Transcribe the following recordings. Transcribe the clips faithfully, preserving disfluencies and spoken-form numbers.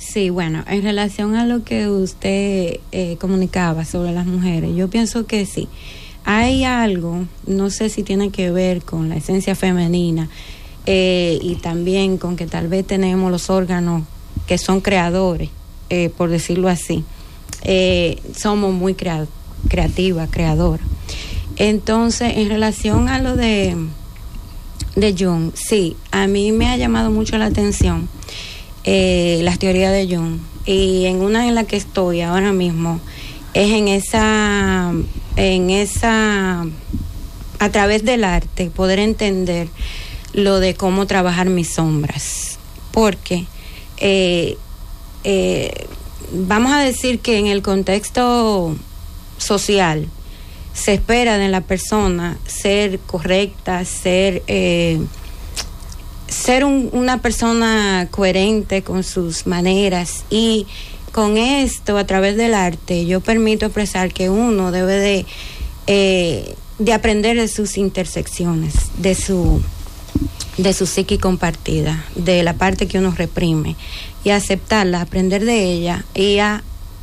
Sí, bueno, en relación a lo que usted eh, comunicaba sobre las mujeres, yo pienso que sí. Hay algo, no sé si tiene que ver con la esencia femenina eh, y también con que tal vez tenemos los órganos que son creadores, eh, por decirlo así. Eh, somos muy crea- creativas, creadoras. Entonces, en relación a lo de, de Jung, sí, a mí me ha llamado mucho la atención eh, las teorías de Jung. Y en una en la que estoy ahora mismo es en esa, en esa, a través del arte, poder entender lo de cómo trabajar mis sombras. Porque eh, eh, vamos a decir que en el contexto social se espera de la persona ser correcta, ser eh, ser un, una persona coherente con sus maneras, y con esto, a través del arte, yo permito expresar que uno debe de eh, de aprender de sus intersecciones, de su de su psique compartida, de la parte que uno reprime, y aceptarla, aprender de ella, y a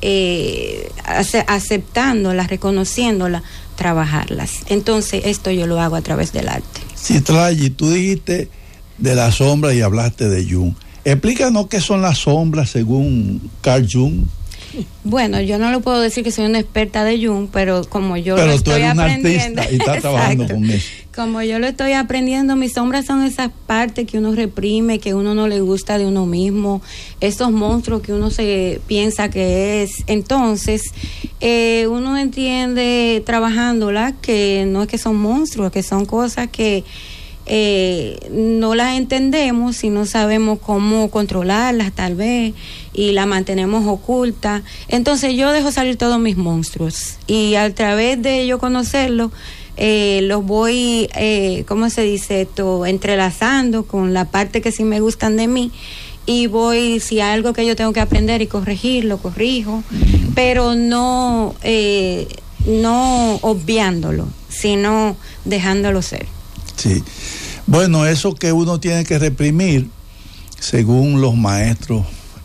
Eh, ace- aceptándolas, reconociéndolas, trabajarlas. Entonces esto yo lo hago a través del arte. Citlali, tú dijiste de la sombra y hablaste de Jung. Explícanos qué son las sombras según Carl Jung. Bueno, yo no le puedo decir que soy una experta de Jung, pero como yo pero lo estoy tú eres aprendiendo, una artista y estás trabajando exacto, con eso. Como yo lo estoy aprendiendo, mis sombras son esas partes que uno reprime, que uno no le gusta de uno mismo, esos monstruos que uno se piensa que es. Entonces, eh, uno entiende trabajándolas que no es que son monstruos, que son cosas que Eh, no las entendemos y no sabemos cómo controlarlas tal vez, y la mantenemos oculta. Entonces yo dejo salir todos mis monstruos, y a través de yo conocerlos eh, los voy eh, ¿cómo se dice esto? Entrelazando con la parte que sí me gustan de mí, y voy, si hay algo que yo tengo que aprender y corregirlo, corrijo, pero no eh, no obviándolo, sino dejándolo ser. Sí. Bueno, eso que uno tiene que reprimir, según los maestros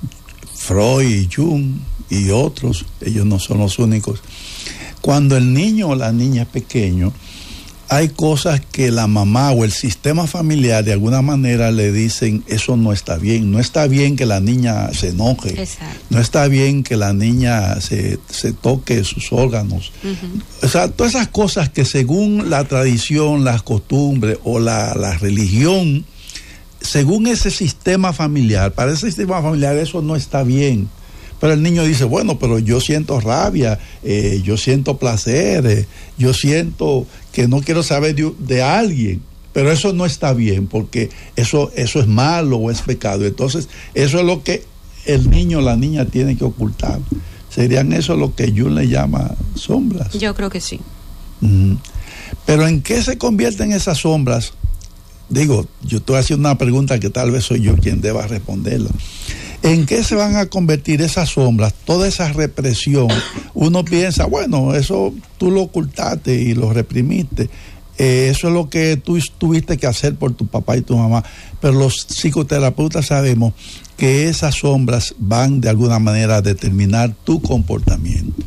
Freud y Jung y otros, ellos no son los únicos. Cuando el niño o la niña es pequeño, hay cosas que la mamá o el sistema familiar de alguna manera le dicen, eso no está bien. No está bien que la niña se enoje. Exacto. No está bien que la niña se, se toque sus órganos. Uh-huh. O sea, todas esas cosas que según la tradición, las costumbres o la, la religión, según ese sistema familiar, para ese sistema familiar eso no está bien. Pero el niño dice, bueno, pero yo siento rabia, eh, yo siento placer, eh, yo siento que no quiero saber de, de alguien, pero eso no está bien, porque eso, eso es malo o es pecado. Entonces, eso es lo que el niño o la niña tiene que ocultar. ¿Serían eso lo que Jung le llama sombras? Yo creo que sí. Mm. Pero ¿en qué se convierten esas sombras? Digo, yo estoy haciendo una pregunta que tal vez soy yo quien deba responderla. ¿En qué se van a convertir esas sombras, toda esa represión? Uno piensa, bueno, eso tú lo ocultaste y lo reprimiste, eh, eso es lo que tú tuviste que hacer por tu papá y tu mamá, pero los psicoterapeutas sabemos que esas sombras van de alguna manera a determinar tu comportamiento.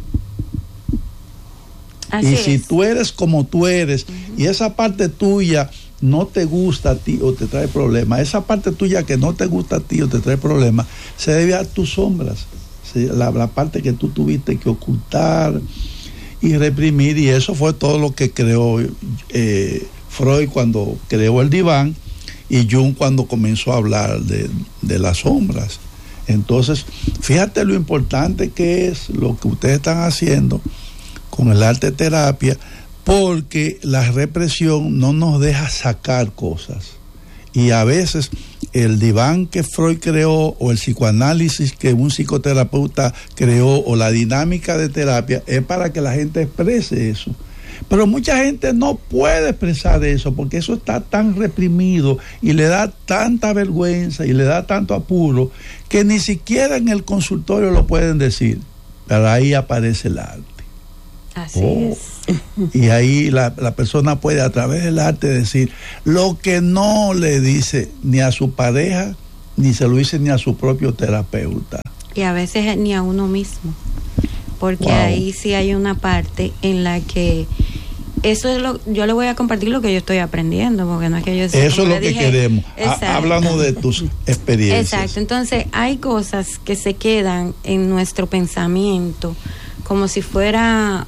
Así y es. si tú eres como tú eres, uh-huh, y esa parte tuya no te gusta a ti o te trae problemas, esa parte tuya que no te gusta a ti o te trae problemas, se debe a tus sombras, ¿sí? la, la parte que tú tuviste que ocultar y reprimir, y eso fue todo lo que creó eh, Freud cuando creó el diván, y Jung cuando comenzó a hablar de, de las sombras. Entonces, fíjate lo importante que es lo que ustedes están haciendo con el arte terapia, porque la represión no nos deja sacar cosas. Y a veces el diván que Freud creó, o el psicoanálisis que un psicoterapeuta creó, o la dinámica de terapia, es para que la gente exprese eso. Pero mucha gente no puede expresar eso, porque eso está tan reprimido y le da tanta vergüenza y le da tanto apuro, que ni siquiera en el consultorio lo pueden decir. Pero ahí aparece el arte. Así oh. es. Y ahí la, la persona puede a través del arte decir lo que no le dice ni a su pareja, ni se lo dice ni a su propio terapeuta. y a veces ni a uno mismo, porque wow. ahí sí hay una parte en la que eso es lo, yo le voy a compartir lo que yo estoy aprendiendo, porque no es que yo sé, eso es lo que dije, queremos. Háblanos de tus experiencias. Exacto, entonces hay cosas que se quedan en nuestro pensamiento como si fuera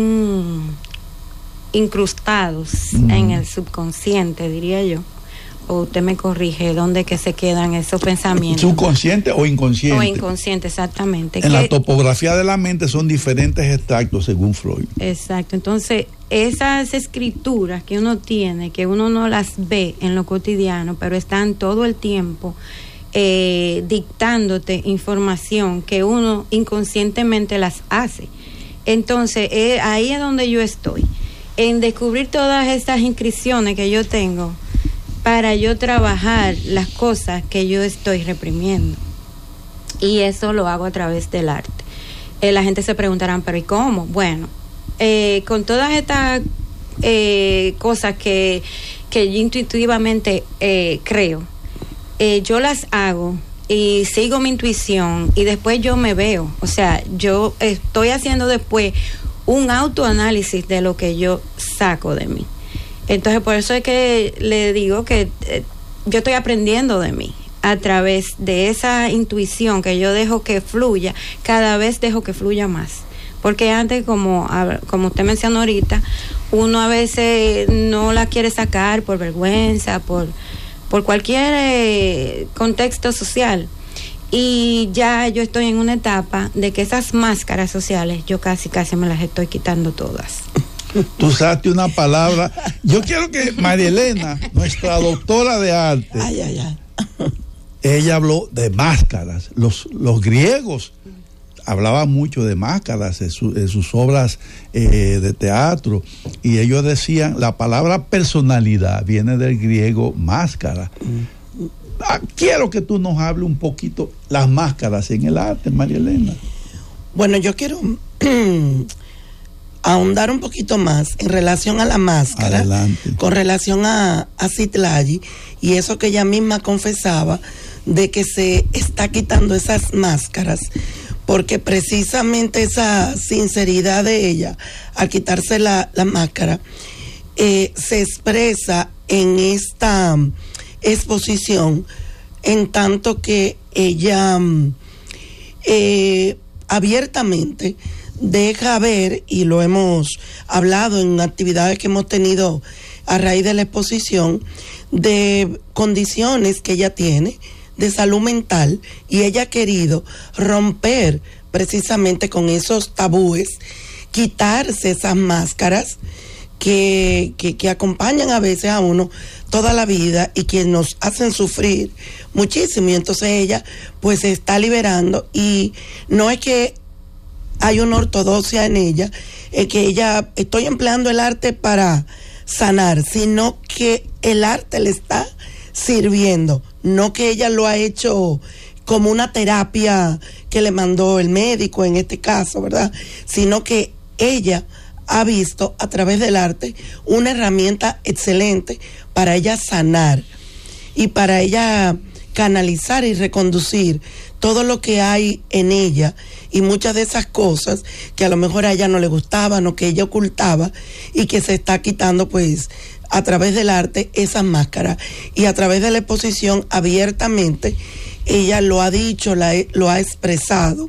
un incrustados mm. en el subconsciente, diría yo. O usted me corrige, ¿dónde que se quedan esos pensamientos? ¿Subconsciente o inconsciente? O inconsciente, exactamente. En que, la topografía de la mente son diferentes extractos, según Freud. Exacto. Entonces, esas escrituras que uno tiene, que uno no las ve en lo cotidiano, pero están todo el tiempo eh, dictándote información que uno inconscientemente las hace. Entonces, eh, ahí es donde yo estoy, en descubrir todas estas inscripciones que yo tengo, para yo trabajar las cosas que yo estoy reprimiendo. Y eso lo hago a través del arte. Eh, la gente se preguntará, ¿pero y cómo? Bueno, eh, con todas estas eh, cosas que, que yo intuitivamente eh, creo, eh, yo las hago y sigo mi intuición y después yo me veo. O sea, yo estoy haciendo después un autoanálisis de lo que yo saco de mí. Entonces, por eso es que le digo que eh, yo estoy aprendiendo de mí a través de esa intuición que yo dejo que fluya, cada vez dejo que fluya más. Porque antes, como, como usted mencionó ahorita, uno a veces no la quiere sacar por vergüenza, por, por cualquier eh, contexto social. Y ya yo estoy en una etapa de que esas máscaras sociales, yo casi, casi me las estoy quitando todas. Tú usaste una palabra. Yo quiero que María Elena, nuestra doctora de arte, ay, ay, ay. ella habló de máscaras. Los, los griegos hablaban mucho de máscaras en, su, en sus obras eh, de teatro, y ellos decían, la palabra personalidad viene del griego máscara. Mm. Ah, quiero que tú nos hables un poquito las máscaras en el arte, María Elena. Bueno, yo quiero ahondar un poquito más en relación a la máscara. Adelante. Con relación a, a Citlali, y eso que ella misma confesaba, de que se está quitando esas máscaras, porque precisamente esa sinceridad de ella, al quitarse la, la máscara, eh, se expresa en esta exposición, en tanto que ella eh, abiertamente deja ver, y lo hemos hablado en actividades que hemos tenido a raíz de la exposición, de condiciones que ella tiene de salud mental, y ella ha querido romper precisamente con esos tabúes, quitarse esas máscaras que, que, que acompañan a veces a uno toda la vida y que nos hacen sufrir muchísimo. Y entonces ella pues se está liberando, y no es que hay una ortodoxia en ella, es que ella, estoy empleando el arte para sanar, sino que el arte le está sirviendo, no que ella lo ha hecho como una terapia que le mandó el médico en este caso, ¿verdad? Sino que ella ha visto a través del arte una herramienta excelente para ella sanar y para ella canalizar y reconducir todo lo que hay en ella, y muchas de esas cosas que a lo mejor a ella no le gustaban o que ella ocultaba, y que se está quitando pues a través del arte esas máscaras, y a través de la exposición abiertamente ella lo ha dicho, la, lo ha expresado,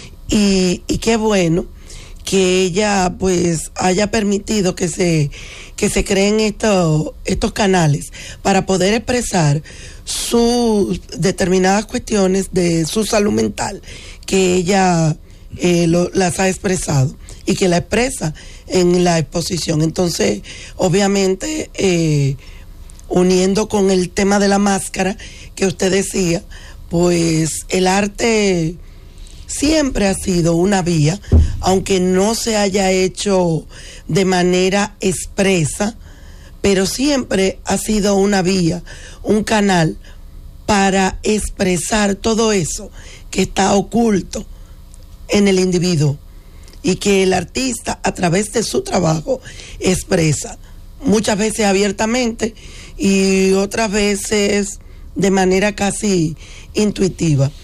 y, y qué bueno que ella pues haya permitido que se que se creen estos estos canales para poder expresar sus determinadas cuestiones de su salud mental, que ella eh, lo, las ha expresado y que la expresa en la exposición. Entonces, obviamente, eh, uniendo con el tema de la máscara que usted decía, pues el arte siempre ha sido una vía, aunque no se haya hecho de manera expresa, pero siempre ha sido una vía, un canal para expresar todo eso que está oculto en el individuo, y que el artista a través de su trabajo expresa, muchas veces abiertamente y otras veces de manera casi intuitiva.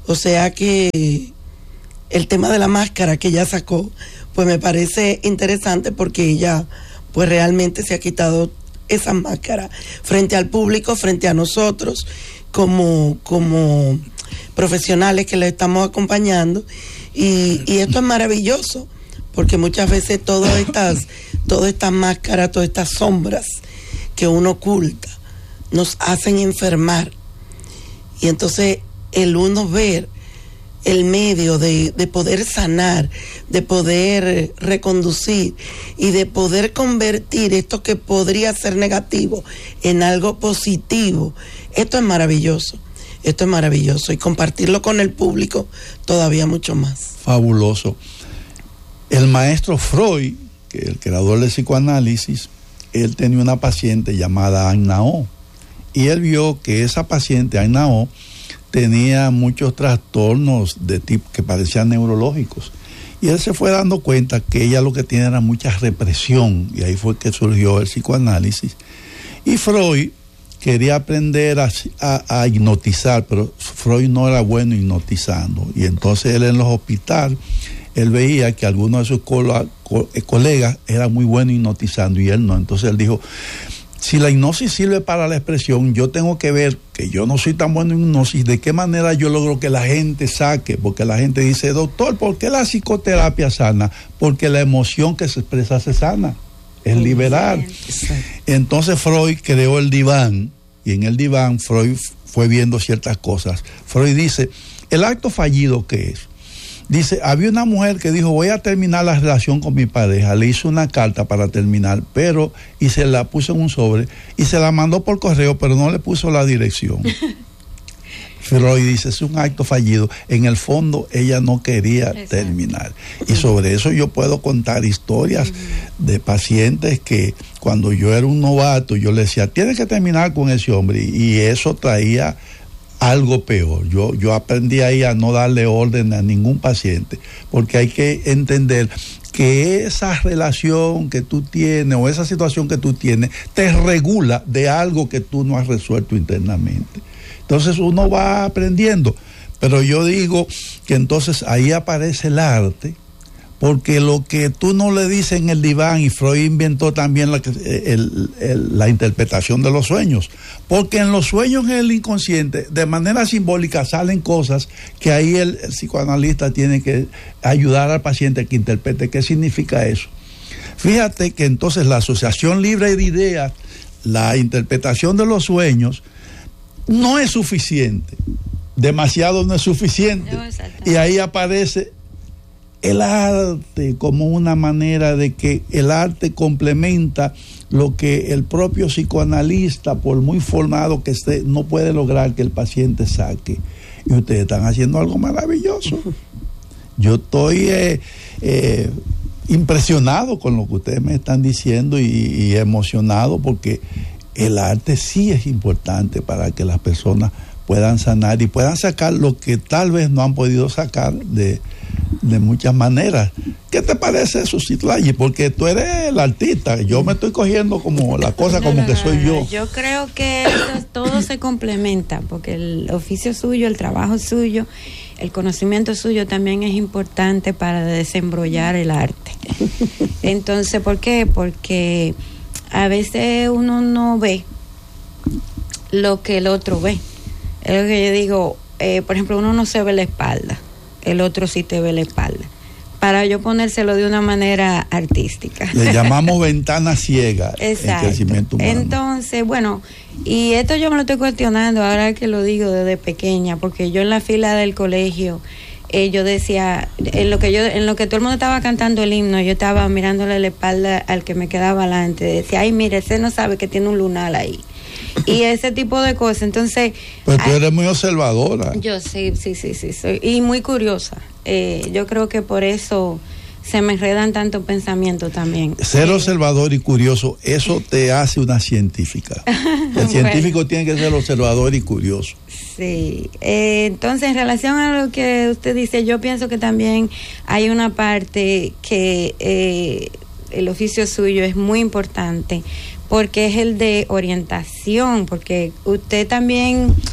O sea que el tema de la máscara que ella sacó, pues me parece interesante porque ella pues realmente se ha quitado esa máscara frente al público, frente a nosotros, como, como profesionales que le estamos acompañando. Y, y esto es maravilloso, porque muchas veces todas estas, todas estas máscaras, todas estas sombras que uno oculta, nos hacen enfermar. Y entonces el uno ver el medio de, de poder sanar, de poder reconducir y de poder convertir esto que podría ser negativo en algo positivo, esto es maravilloso, esto es maravilloso, y compartirlo con el público todavía mucho más. Fabuloso. El maestro Freud, que es el creador del psicoanálisis, él tenía una paciente llamada Anna O, y él vio que esa paciente, Anna O, tenía muchos trastornos de tipo que parecían neurológicos. Y él se fue dando cuenta que ella lo que tiene era mucha represión, y ahí fue que surgió el psicoanálisis. Y Freud quería aprender a, a, a hipnotizar, pero Freud no era bueno hipnotizando. Y entonces él en los hospitales, él veía que algunos de sus cola, co, eh, colegas eran muy buenos hipnotizando y él no. Entonces él dijo, si la hipnosis sirve para la expresión, yo tengo que ver que yo no soy tan bueno en hipnosis, de qué manera yo logro que la gente saque, porque la gente dice, doctor, ¿por qué la psicoterapia sana? Porque la emoción que se expresa se sana, es liberar. Entonces Freud creó el diván, y en el diván Freud fue viendo ciertas cosas. Freud dice, ¿el acto fallido qué es? Dice, había una mujer que dijo, voy a terminar la relación con mi pareja, le hizo una carta para terminar, pero, y se la puso en un sobre, y se la mandó por correo, pero no le puso la dirección. Freud dice, es un acto fallido. En el fondo, ella no quería Exacto. terminar. Y sobre eso yo puedo contar historias uh-huh. de pacientes que cuando yo era un novato, yo le decía, tienes que terminar con ese hombre, y eso traía algo peor. Yo, yo aprendí ahí a no darle orden a ningún paciente, porque hay que entender que esa relación que tú tienes o esa situación que tú tienes te regula de algo que tú no has resuelto internamente. Entonces uno va aprendiendo, pero yo digo que entonces ahí aparece el arte, porque lo que tú no le dices en el diván, y Freud inventó también la, el, el, la interpretación de los sueños, porque en los sueños, en el inconsciente, de manera simbólica salen cosas que ahí el, el psicoanalista tiene que ayudar al paciente a que interprete qué significa eso. Fíjate que entonces la asociación libre de ideas, la interpretación de los sueños, no es suficiente, demasiado no es suficiente, no, y ahí aparece el arte como una manera de que el arte complementa lo que el propio psicoanalista, por muy formado que esté, no puede lograr que el paciente saque. Y ustedes están haciendo algo maravilloso. Yo estoy eh, eh, impresionado con lo que ustedes me están diciendo y, y emocionado, porque el arte sí es importante para que las personas puedan sanar y puedan sacar lo que tal vez no han podido sacar de, de muchas maneras. ¿Qué te parece eso, Citlali? Porque tú eres el artista, yo me estoy cogiendo como la cosa como no, no, que soy no, yo. Yo creo que esto, todo se complementa, porque el oficio suyo, el trabajo suyo, el conocimiento suyo también es importante para desembrollar el arte. Entonces, ¿por qué? Porque a veces uno no ve lo que el otro ve. Es lo que yo digo, eh, por ejemplo, uno no se ve la espalda, el otro sí te ve la espalda, para yo ponérselo de una manera artística. Le llamamos ventana ciega en crecimiento humano. Entonces, bueno, y esto yo me lo estoy cuestionando ahora que lo digo desde pequeña, porque yo en la fila del colegio, eh, yo decía, en lo que yo, en lo que todo el mundo estaba cantando el himno, yo estaba mirándole la espalda al que me quedaba adelante, decía, ay, mire, ese no sabe que tiene un lunar ahí. Y ese tipo de cosas. Entonces, pues tú eres muy observadora. Yo sí, sí, sí, sí, soy, y muy curiosa. Eh, yo creo que por eso se me enredan tantos pensamientos también. Ser eh, observador y curioso, eso te hace una científica. El bueno. científico tiene que ser observador y curioso. Sí. Eh, entonces, en relación a lo que usted dice, yo pienso que también hay una parte que eh, el oficio suyo es muy importante, porque es el de orientación, porque usted también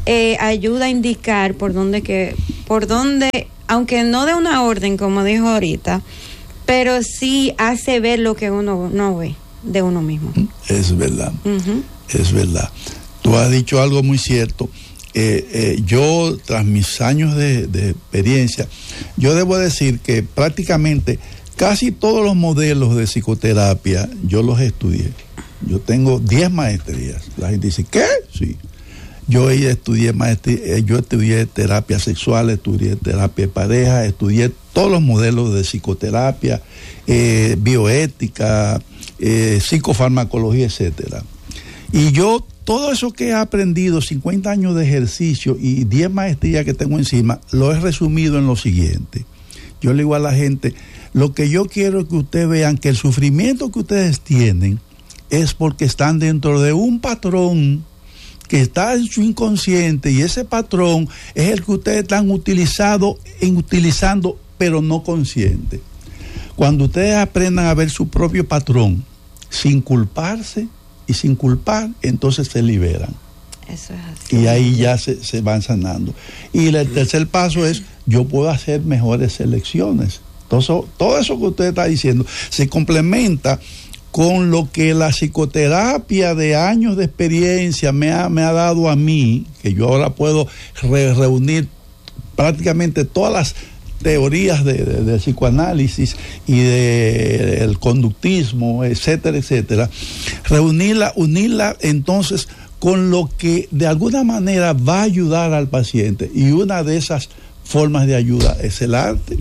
eh, ayuda a indicar por dónde que, por dónde, aunque no de una orden como dijo ahorita, pero sí hace ver lo que uno no ve de uno mismo. Es verdad, Uh-huh. es verdad. Tú has dicho algo muy cierto. Eh, eh, yo, tras mis años de, de experiencia, yo debo decir que prácticamente casi todos los modelos de psicoterapia yo los estudié. Yo tengo diez maestrías. La gente dice, ¿qué? Sí. Yo estudié maestría, yo estudié terapia sexual, estudié terapia de pareja, estudié todos los modelos de psicoterapia, eh, bioética, eh, psicofarmacología, etcétera. Y yo, todo eso que he aprendido, cincuenta años de ejercicio y diez maestrías que tengo encima, lo he resumido en lo siguiente. Yo le digo a la gente, lo que yo quiero es que ustedes vean que el sufrimiento que ustedes tienen es porque están dentro de un patrón que está en su inconsciente, y ese patrón es el que ustedes están utilizado, en, utilizando, pero no consciente. Cuando ustedes aprendan a ver su propio patrón, sin culparse y sin culpar, entonces se liberan. Eso es así. Y ahí ya se, se van sanando. Y el tercer paso es, yo puedo hacer mejores elecciones. Entonces, todo eso que usted está diciendo se complementa con lo que la psicoterapia de años de experiencia me ha, me ha dado a mí, que yo ahora puedo re- reunir prácticamente todas las teorías de, de, de psicoanálisis y del de conductismo, etcétera, etcétera, reunirla, unirla entonces con lo que de alguna manera va a ayudar al paciente, y una de esas formas de ayuda es el arte.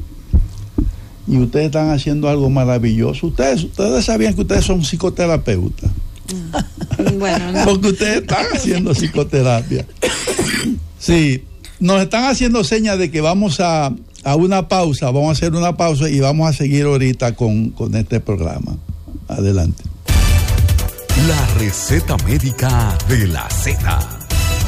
Y ustedes están haciendo algo maravilloso. Ustedes, ustedes sabían que ustedes son psicoterapeutas. Mm. Bueno, no. Porque ustedes están haciendo psicoterapia. Sí, nos están haciendo señas de que vamos a, a una pausa, vamos a hacer una pausa y vamos a seguir ahorita con, con este programa. Adelante. La receta médica de la Z.